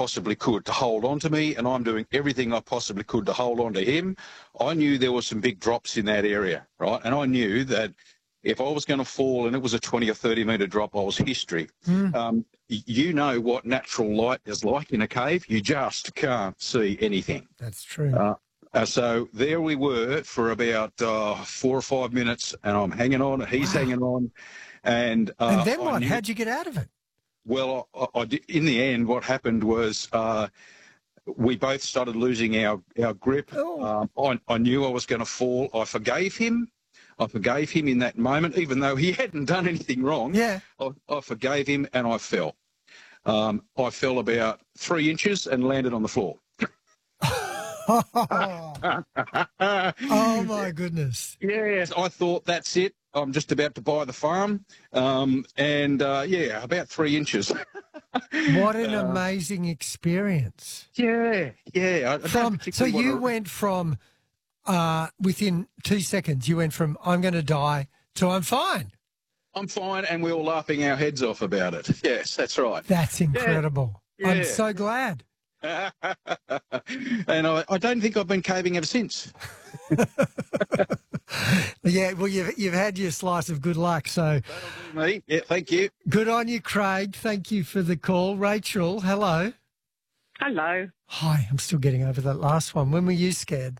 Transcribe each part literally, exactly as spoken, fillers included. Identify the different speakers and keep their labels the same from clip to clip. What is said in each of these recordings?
Speaker 1: possibly could to hold on to me, and I'm doing everything I possibly could to hold on to him. I knew there were some big drops in that area, right? And I knew that if I was going to fall and it was a twenty or thirty metre drop, I was history. Mm. Um, you know what natural light is like in a cave. You just can't see anything.
Speaker 2: That's true.
Speaker 1: Uh, uh, so there we were for about uh, four or five minutes, and I'm hanging on, he's wow. hanging on. And, uh,
Speaker 2: and then what? Knew, How'd you get out of it?
Speaker 1: Well, I, I, in the end, what happened was uh, we both started losing our, our grip. Oh. Um, I, I knew I was going to fall. I forgave him. I forgave him in that moment, even though he hadn't done anything wrong.
Speaker 2: Yeah.
Speaker 1: I, I forgave him, and I fell. Um, I fell about three inches and landed on the floor.
Speaker 2: oh, my goodness.
Speaker 1: Yes, I thought that's it. I'm just about to buy the farm. Um, and, uh, yeah, about three inches.
Speaker 2: What an uh, amazing experience.
Speaker 1: Yeah, yeah. I, I
Speaker 2: from, so you I... went from, uh, within two seconds, you went from I'm going to die to I'm fine.
Speaker 1: I'm fine, and we're all laughing our heads off about it. Yes, that's right.
Speaker 2: That's incredible.
Speaker 1: Yeah. Yeah.
Speaker 2: I'm so glad.
Speaker 1: and I, I don't think I've been caving ever since.
Speaker 2: Yeah, well, you've, you've had your slice of good luck, so...
Speaker 1: That'll do me. Yeah, thank you.
Speaker 2: Good on you, Craig. Thank you for the call. Rachel, hello.
Speaker 3: Hello.
Speaker 2: Hi, I'm still getting over that last one. When were you scared?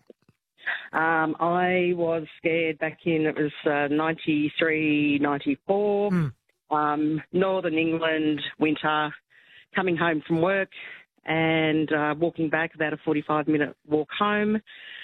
Speaker 3: Um, I was scared back in, it was uh, ninety-three, ninety-four, mm. um, Northern England, winter, coming home from work and uh, walking back, about a forty-five minute walk home,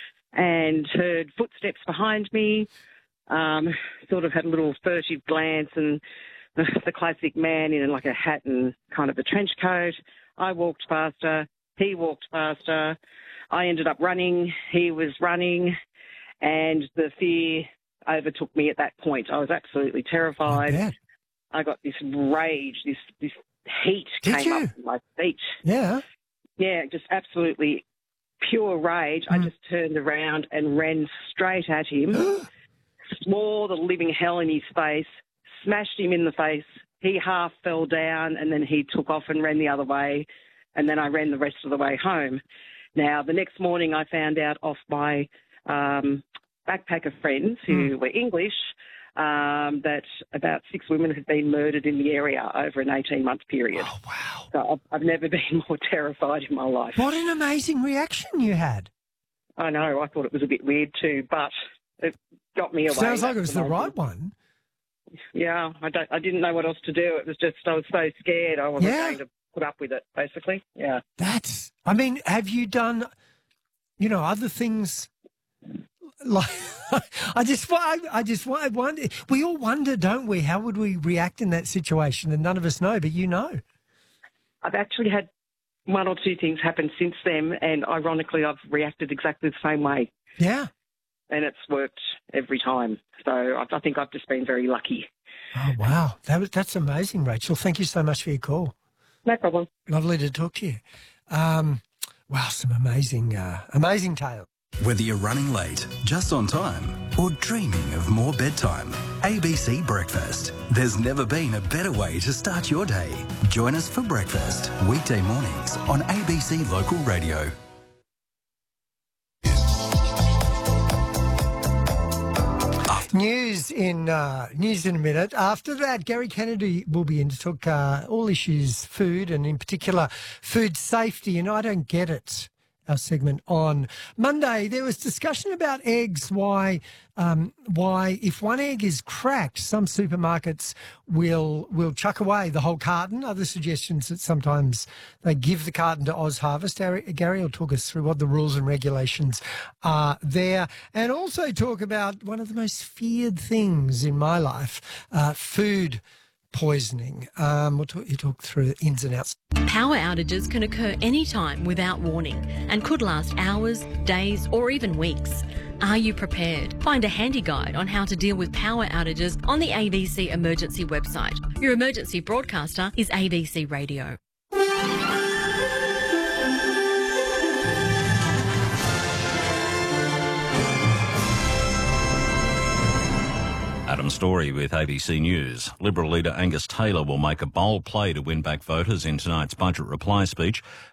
Speaker 3: and heard footsteps behind me, um, sort of had a little furtive glance, and the, the classic man in like a hat and kind of a trench coat. I walked faster, he walked faster. I ended up running, he was running, and the fear overtook me at that point. I was absolutely terrified.
Speaker 2: I,
Speaker 3: I got this rage, this this heat
Speaker 2: Did
Speaker 3: came
Speaker 2: you?
Speaker 3: up in my feet.
Speaker 2: Yeah.
Speaker 3: Yeah, just absolutely pure rage. Mm. I just turned around and ran straight at him, swore the living hell in his face, smashed him in the face. He half fell down, and then he took off and ran the other way, and then I ran the rest of the way home. Now, the next morning I found out off my um, backpacker friends who mm. were English um, that about six women had been murdered in the area over an eighteen-month period.
Speaker 2: Oh, wow.
Speaker 3: So I've, I've never been more terrified in my life.
Speaker 2: What an amazing reaction you had.
Speaker 3: I know. I thought it was a bit weird too, but it got me away.
Speaker 2: Sounds like it was the right one.
Speaker 3: Yeah, I, don't, I didn't know what else to do. It was just I was so scared I wasn't
Speaker 2: yeah.
Speaker 3: going to put up with it, basically. Yeah.
Speaker 2: That's, I mean, have you done, you know, other things like, I just, I, I just wonder, we all wonder, don't we, how would we react in that situation? And none of us know, but you know.
Speaker 3: I've actually had one or two things happen since then, and ironically I've reacted exactly the same way.
Speaker 2: Yeah.
Speaker 3: And it's worked every time. So I, I think I've just been very lucky.
Speaker 2: Oh, wow. That was, that's amazing, Rachel. Thank you so much for your call.
Speaker 3: No problem.
Speaker 2: Lovely to talk to you. Um, wow, some amazing, uh, amazing tales.
Speaker 4: Whether you're running late, just on time, or dreaming of more bedtime, A B C Breakfast. There's never been a better way to start your day. Join us for breakfast, weekday mornings on A B C Local Radio.
Speaker 2: News in uh, news in a minute. After that, Gary Kennedy will be in to talk uh, all issues food, and in particular food safety. And I don't get it. Our segment on Monday, there was discussion about eggs. Why, um, why, if one egg is cracked, some supermarkets will will chuck away the whole carton. Other suggestions that sometimes they give the carton to Oz Harvest. Gary will talk us through what the rules and regulations are there, and also talk about one of the most feared things in my life: uh, food poisoning. Um, we'll talk, you talk through the ins and outs.
Speaker 5: Power outages can occur anytime without warning and could last hours, days or even weeks. Are you prepared? Find a handy guide on how to deal with power outages on the A B C Emergency website. Your emergency broadcaster is A B C Radio.
Speaker 6: Adam Story with A B C News. Liberal leader Angus Taylor will make a bold play to win back voters in tonight's budget reply speech.